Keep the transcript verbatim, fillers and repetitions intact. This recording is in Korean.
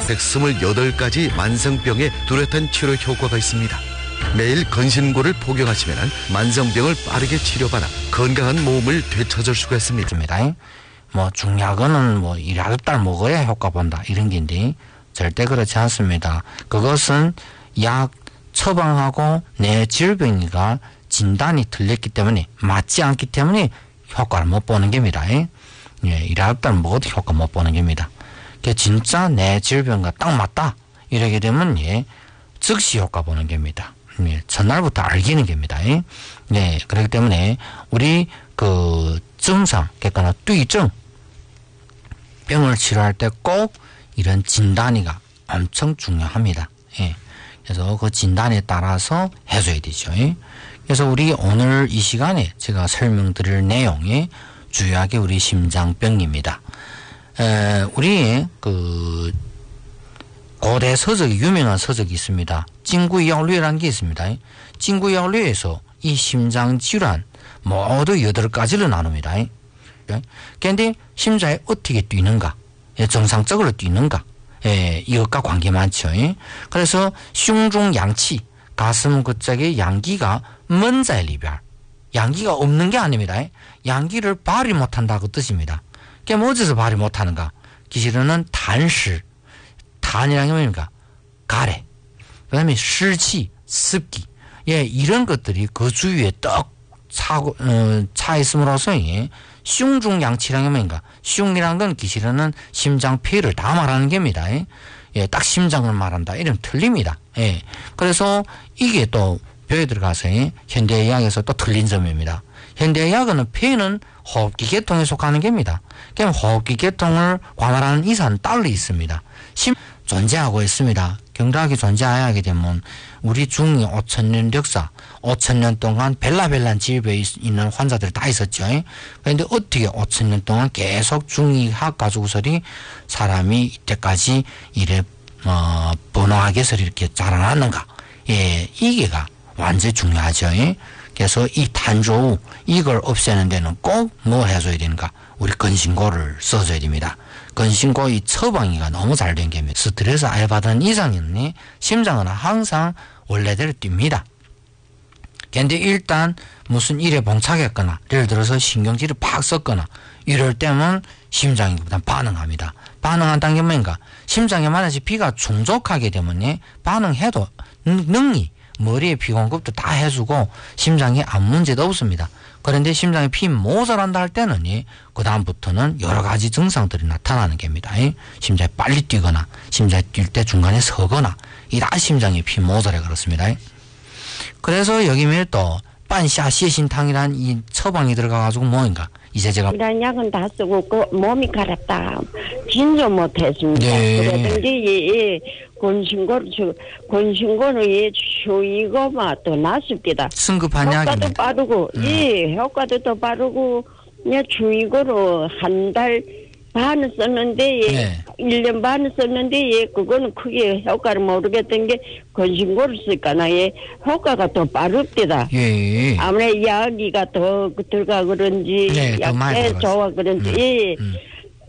백이십팔 가지 만성병에 뚜렷한 치료 효과가 있습니다. 매일 건신고를 복용하시면 만성병을 빠르게 치료받아 건강한 몸을 되찾을 수가 있습니다. 뭐 중약은 뭐 일하루 달 먹어야 효과 본다 이런 게인데 절대 그렇지 않습니다. 그것은 약 처방하고 내 질병이가 진단이 틀렸기 때문에 맞지 않기 때문에 효과를 못 보는 겁니다. 예, 일하루 달 먹어도 효과 못 보는 겁니다. 진짜 내 질병과 딱 맞다 이러게 되면 예, 즉시 효과 보는 겁니다. 예, 전날부터 알기는 겁니다. 예, 네, 그렇기 때문에 우리 그 증상, 그러니까 뚜이증 병을 치료할 때 꼭 이런 진단이가 엄청 중요합니다. 예. 그래서 그 진단에 따라서 해줘야 되죠. 예. 그래서 우리 오늘 이 시간에 제가 설명드릴 내용이 주요하게 우리 심장병입니다. 에, 우리 그 고대 서적이 유명한 서적이 있습니다. 진구약류라는 게 있습니다. 진구약류에서 이 심장 질환 모두 여덟 가지로 나눕니다. 그런데 심장이 어떻게 뛰는가, 정상적으로 뛰는가, 예, 이것과 관계 많죠. 그래서 흉중양치, 가슴 그쪽에 양기가 먼자의 리별, 양기가 없는 게 아닙니다. 양기를 발휘 못한다고 뜻입니다. 그게 뭐 어디서 발휘 못하는가? 기실은 단시, 단이라는 게 뭡니까? 가래, 그 다음에湿气, 습기, 예, 이런 것들이 그 주위에 떡 차고, 어, 차 있음으로써, 예, 흉중양치라는 게 뭡니까? 흉이라는 건 기실은 심장 폐를 다 말하는 겁니다. 예, 예, 딱 심장을 말한다. 이러면 틀립니다. 예, 그래서 이게 또 뼈에 들어가서 예, 현대의학에서 또 틀린 점입니다. 현대의학은 폐는 호흡기 계통에 속하는 겁니다. 그럼 호흡기 계통을 관할하는 이산 딸리 있습니다. 심 존재하고 있습니다. 경락이 존재하게 되면 우리 중이 오천 년 역사, 오천 년 동안 벨라벨란 질병에 있는 환자들 다 있었죠. 그런데 어떻게 오천 년 동안 계속 중이학 가족설이 사람이 이때까지 이래 어, 번화하게 해서 이렇게 자라났는가? 예, 이게가 완전히 중요하죠. 그래서 이 탄조우 이걸 없애는 데는 꼭 뭐 해줘야 되는가? 우리 건신고를 써줘야 됩니다. 건신고 이 처방이가 너무 잘 된 겁니다. 스트레스 아예 받은 이상이니 심장은 항상 원래대로 뜁니다. 그런데 일단 무슨 일에 봉착했거나 예를 들어서 신경질을 팍 썼거나 이럴 때면 심장이 일단 반응합니다. 반응한다는 게 뭔가 심장에 만약에 피가 충족하게 되면 반응해도 능히 머리에 피 공급도 다 해주고 심장에 아무 문제도 없습니다. 그런데 심장에 피 모자란다 할 때는 그 다음부터는 여러 가지 증상들이 나타나는 겁니다. 심장이 빨리 뛰거나 심장이 뛸 때 중간에 서거나 이 다 심장에 피 모자라 그렇습니다. 그래서 여기에 또 반샤시신탕이라는 이 처방이 들어가가지고 뭐인가 이제 제가 이런 약은 다 쓰고 그 몸이 가렵다 진료 못했습니다. 네. 그러든지 이 권신고를 권신고는 이 추이고마 또 낫습니다. 승급한 효과도 약입니다. 빠르고 음. 이 효과도 또 빠르고 그냥 추이고로 한 달 반 썼는데 예, 네. 일 년 반 썼는데 예, 그거는 크게 효과를 모르겠던 게 권신고를 쓸까나 예, 효과가 더 빠릅니다. 예. 아무래도 이야기가 더 들어가 그런지 네, 더 많이 약에 들어갔어요. 좋아 그런지 음, 예. 음.